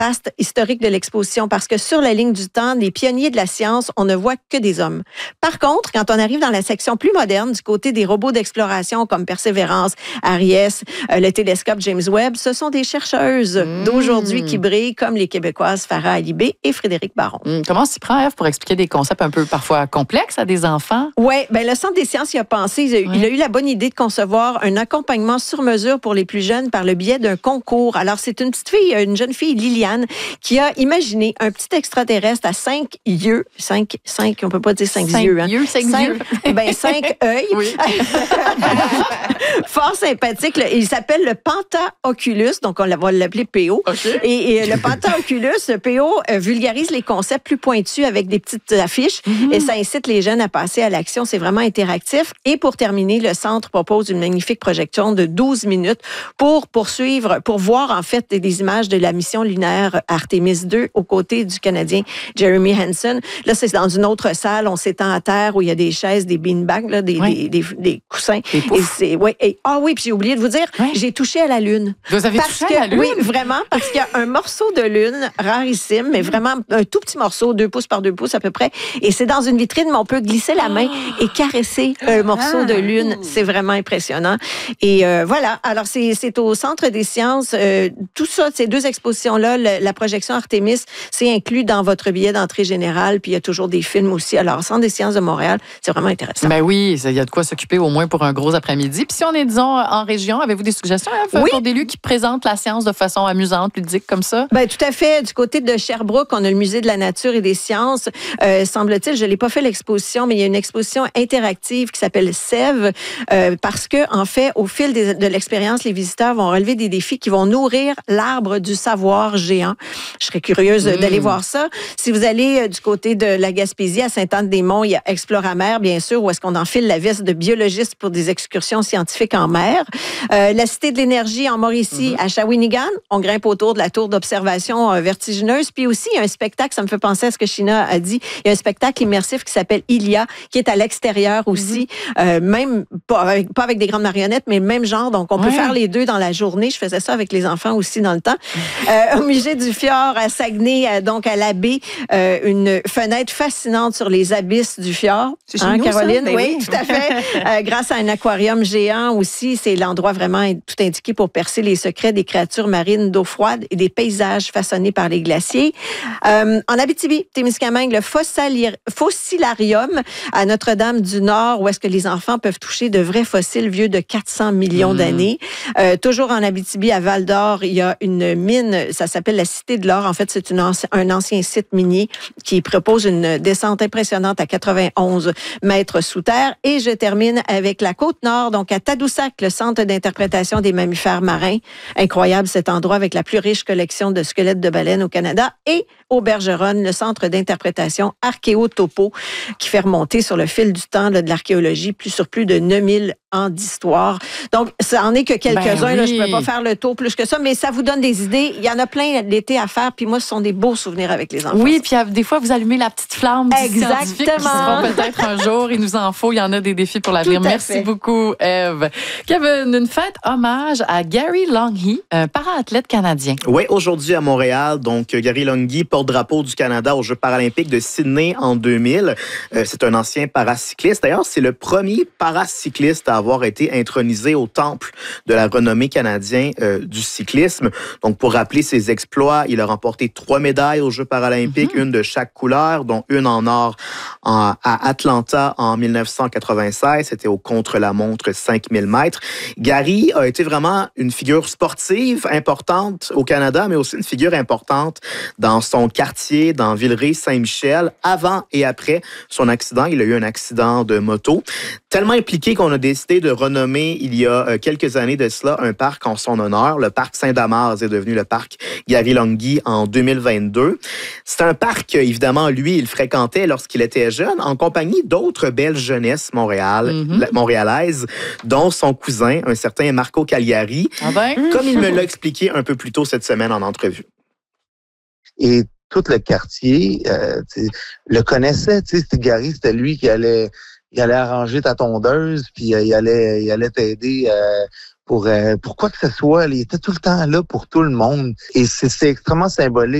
vaste historique de l'exposition parce que sur la ligne du temps, les pionniers de la science, on ne voit que des hommes. Par contre, quand on arrive dans la section plus moderne, du côté des robots d'exploration comme Persévérance, Ariès, le télescope James Webb, ce sont des chercheuses d'aujourd'hui qui brillent comme les Québécoises Farah Alibé et Frédéric Baron. Comment s'y prend, Ève, pour expliquer des concepts un peu parfois complexes à des enfants? Oui, ben le Centre des sciences y a pensé. Il a eu la bonne idée de concevoir un accompagnement sur mesure pour les plus jeunes par le biais d'un concours. Alors, c'est une petite fille, une jeune fille, Liliane, qui a imaginé un petit extraterrestre à 5 yeux. 5, on peut pas dire 5 yeux. Hein. 5 yeux. Ben, 5 œils. Oui. Fort sympathique. Il s'appelle le Pentaoculus, donc on va l'appeler PO. Okay. Et le Pentaoculus, le PO, vulgarise les concepts plus pointus avec des petites affiches et ça incite les jeunes à passer à l'action. C'est vraiment interactif. Et pour terminer, le centre propose une magnifique projection de 12 minutes pour voir en fait des images de la mission lunaire Artemis 2 aux côtés du Canadien Jeremy Hansen. Là, c'est dans une autre salle. On s'étend à terre où il y a des chaises, des beanbags, là, des coussins. Oui, puis j'ai oublié de vous dire, j'ai touché à la Lune. Vous avez touché à la Lune? Oui, vraiment, parce qu'il y a un morceau de Lune rarissime, mais vraiment un tout petit morceau, 2 pouces par 2 pouces à peu près. Et c'est dans une vitrine, mais on peut glisser la main et caresser un morceau de Lune. C'est vraiment impressionnant. Et voilà, alors c'est au Centre des sciences. Tout ça, ces 2 expositions-là, la projection Artemis, c'est inclus dans votre billet d'entrée générale, puis il y a toujours des films aussi. Alors, Centre des sciences de Montréal, c'est vraiment intéressant. Ben oui, il y a de quoi s'occuper au moins pour un gros après-midi. Puis si on est, disons, en région, avez-vous des suggestions pour des lieux qui présentent la science de façon amusante, ludique, comme ça? Ben tout à fait. Du côté de Sherbrooke, on a le Musée de la nature et des sciences. Semble-t-il, je l'ai pas fait l'exposition, mais il y a une exposition interactive qui s'appelle Sève, parce que, en fait, au fil de l'expérience, les visiteurs vont relever des défis qui vont nourrir l'arbre du savoir géant. Je serais curieuse d'aller voir ça. Si vous allez du côté de la Gaspésie, à Sainte-Anne-des-Monts, il y a Exploramer, bien sûr, où est-ce qu'on enfile la veste de biologiste pour des excursions scientifiques en mer. La Cité de l'énergie en Mauricie, à Shawinigan, on grimpe autour de la tour d'observation vertigineuse. Puis aussi, il y a un spectacle, ça me fait penser à ce que China a dit, il y a un spectacle immersif qui s'appelle Ilia, qui est à l'extérieur aussi, même pas avec des grandes marionnettes, mais le même genre. Donc, on peut faire les deux dans la journée. Je faisais ça avec les enfants aussi dans le temps. Au musée du fjord à Saguenay, donc à la baie, une fenêtre fascinante sur les abysses du fjord. C'est chez nous, Caroline? Ça? Oui, tout à fait. Grâce à un aquarium géant aussi, c'est l'endroit vraiment tout indiqué pour percer les secrets des créatures marines d'eau froide et des paysages façonnés par les glaciers. En Abitibi-Témiscamingue, le Fossilarium à Notre-Dame-du-Nord, où est-ce que les enfants peuvent toucher de vrais fossiles vieux de 400 millions d'années. Toujours en Abitibi, à Val-d'Or, il y a une mine, ça s'appelle la Cité de l'Or. En fait, c'est un ancien site minier qui propose une descente impressionnante à 91 mètres sous terre. Et je termine avec la Côte-Nord, donc à Tadoussac, le centre d'interprétation des mammifères marins. Incroyable cet endroit avec la plus riche collection de squelettes de baleines au Canada. Et au Bergeronne, le centre d'interprétation archéotopo qui fait remonter sur le fil du temps de l'archéologie sur plus de 9000 ans d'histoire. Donc, ça en est que quelques-uns. Là, je ne peux pas faire le tour plus que ça, mais ça vous donne des idées. Il y en a plein l'été à faire. Puis moi, ce sont des beaux souvenirs avec les enfants. Oui, puis des fois, vous allumez la petite flamme du scientifique qui sera peut-être un jour. Il nous en faut. Il y en a des défis pour l'avenir. Merci beaucoup, Ève. Kevin, une fête hommage à Gary Longy, un para-athlète canadien. Oui, aujourd'hui à Montréal. Donc, Gary Longy, porte-drapeau du Canada aux Jeux paralympiques de Sydney en 2000. C'est un ancien paracycliste. D'ailleurs, c'est le premier paracycliste à avoir été intronisé au temple de la renommée canadien du cyclisme. Donc, pour rappeler ses exploits, il a remporté 3 médailles aux Jeux paralympiques, une de chaque couleur, dont une en or à Atlanta en 1996. C'était au contre-la-montre 5000 mètres. Gary a été vraiment une figure sportive importante au Canada, mais aussi une figure importante dans son quartier, dans Villeray-Saint-Michel, avant et après son accident. Il a eu un accident de moto. Tellement impliqué qu'on a décidé de renommer, il y a quelques années de cela, un parc en son honneur. Le parc Saint-Damas est devenu le parc Gary Longy en 2022. C'est un parc, évidemment, lui, il fréquentait lorsqu'il était jeune, en compagnie d'autres belles jeunesses montréalaises, dont son cousin, un certain Marco Cagliari, comme il me l'a expliqué un peu plus tôt cette semaine en entrevue. Et tout le quartier le connaissait. Gary, c'était lui qui allait arranger ta tondeuse, puis il allait t'aider pour quoi que ce soit. Il était tout le temps là pour tout le monde. Et c'est extrêmement symbolique.